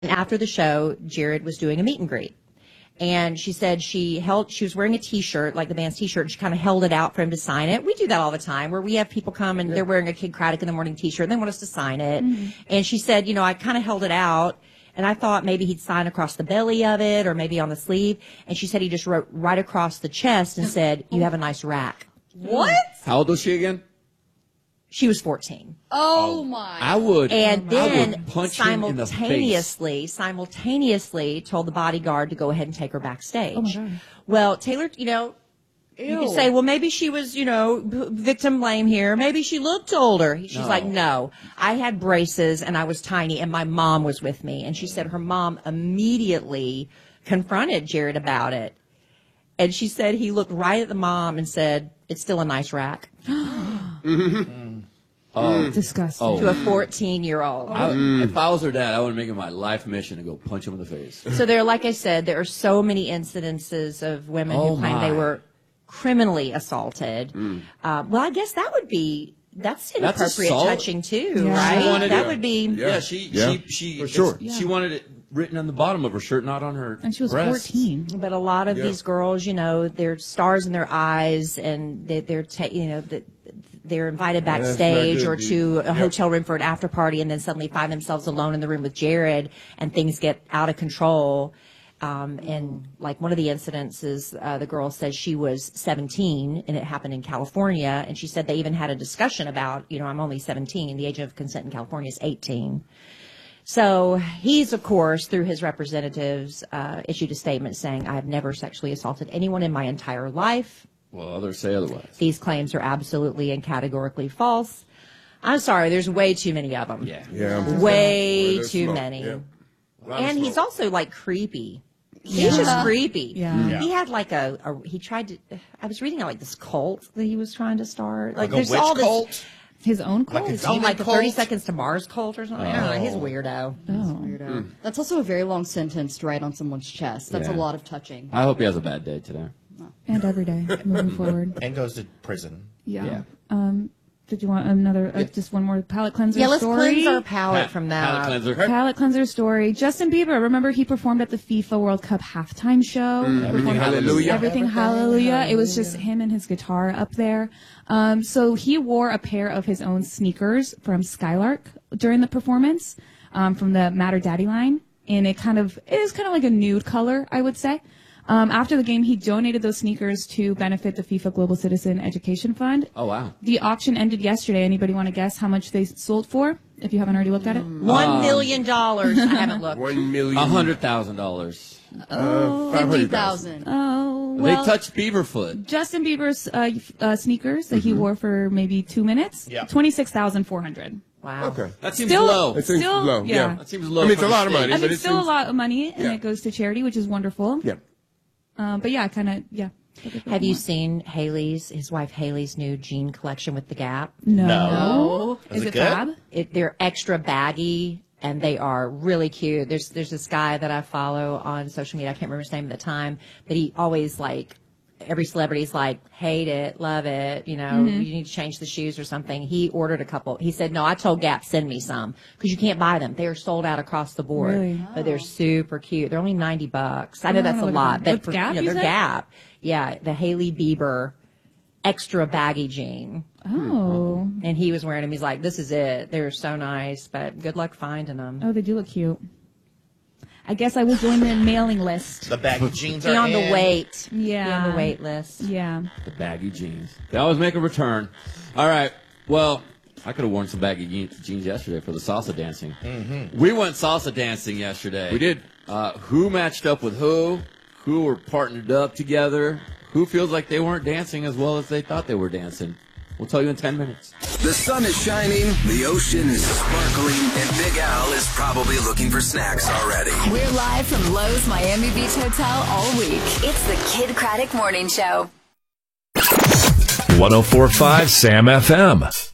after the show, Jared was doing a meet and greet. And she said she was wearing a T-shirt, like the band's T-shirt, and she kind of held it out for him to sign it. We do that all the time, where we have people come and they're wearing a Kid Craddock in the Morning T-shirt, and they want us to sign it. Mm-hmm. And she said, I kind of held it out, and I thought maybe he'd sign across the belly of it or maybe on the sleeve. And she said he just wrote right across the chest and said, "You have a nice rack." What? How old was she again? She was 14. Oh my. I would. And then punch him in the face. simultaneously told the bodyguard to go ahead and take her backstage. Oh my God. Well, Taylor, you could say, well, maybe she was, victim blame here. Maybe she looked older. She's like, no, I had braces and I was tiny and my mom was with me. And she said her mom immediately confronted Jared about it. And she said he looked right at the mom and said, "It's still a nice rack." Disgusting. To a 14-year-old. If I was her dad, I would make it my life mission to go punch him in the face. So like I said, there are so many incidences of women who claim they were criminally assaulted. Well, I guess that's inappropriate touching too, right? That would be. Yeah, she for sure. She wanted it written on the bottom of her shirt, not on her. And she was breasts. 14. But a lot of these girls, they're stars in their eyes, and they're invited backstage or to a hotel room for an after party, and then suddenly find themselves alone in the room with Jared, and things get out of control. And like one of the incidents is the girl says she was 17 and it happened in California. And she said they even had a discussion about, I'm only 17. The age of consent in California is 18. So he's, of course, through his representatives, issued a statement saying, "I have never sexually assaulted anyone in my entire life." Well, others say otherwise. These claims are absolutely and categorically false. I'm sorry, there's way too many of them. Yeah. Way too many. Yeah. And he's also creepy. He's just creepy. Yeah. He had he tried to, I was reading this cult that he was trying to start. Like a there's witch all this. cult? His own cult? Like a Like a cult? 30 Seconds to Mars cult or something. I don't know. He's a weirdo. Oh. That's also a very long sentence to write on someone's chest. That's a lot of touching. I hope he has a bad day today. And every day, moving forward. And goes to prison. Yeah. Did you want another, just one more palate cleanser story? Yeah, let's cleanse our palate from that. Palate cleanser. Palate cleanser story. Justin Bieber, remember he performed at the FIFA World Cup halftime show? Everything hallelujah. Everything hallelujah. It was just him and his guitar up there. So he wore a pair of his own sneakers from Skylark during the performance, from the Matter Daddy line. And it is kind of like a nude color, I would say. After the game, he donated those sneakers to benefit the FIFA Global Citizen Education Fund. Oh, wow. The auction ended yesterday. Anybody want to guess how much they sold for, if you haven't already looked at it? $1 million. I haven't looked. $1 million. $100,000. Oh, 50,000. Oh, well. They touched Beaverfoot. Justin Bieber's sneakers that he wore for maybe 2 minutes. Yeah. 26,400. Wow. Okay. That seems Still- low. It seems Still- low. yeah. That seems low. I mean, it's for a the lot of state. money. I but mean, it it's still a seems- lot of money, and Yeah. it goes to charity, which is wonderful. Yeah. But yeah, Have you seen his wife Haley's new jean collection with the Gap? No. Is Is it it good? fab? They're extra baggy and they are really cute. There's this guy that I follow on social media. I can't remember his name at the time, but he always every celebrity's hate it, love it, you need to change the shoes or something. He ordered a couple. He said, "No, I told Gap, send me some because you can't buy them. They are sold out across the board, Really? but they're super cute. They're only $90. I know Oh, that's a lot, but what's Gap, you they're said? Gap. Yeah, the Hailey Bieber extra baggy jean." Oh. And he was wearing them. He's like, "This is it. They're so nice, but good luck finding them." Oh, they do look cute. I guess I will join the mailing list. The baggy jeans Be are on the in. wait. Yeah. Be on the wait list. Yeah. The baggy jeans. They always make a return. All right. Well, I could have worn some baggy jeans yesterday for the salsa dancing. Mm-hmm. We went salsa dancing yesterday. We did. Who matched up with who? Who were partnered up together? Who feels like they weren't dancing as well as they thought they were dancing? We'll tell you in 10 minutes. The sun is shining, the ocean is sparkling, and Big Al is probably looking for snacks already. We're live from Lowe's Miami Beach Hotel all week. It's the Kid Craddock Morning Show. 104.5 Sam FM.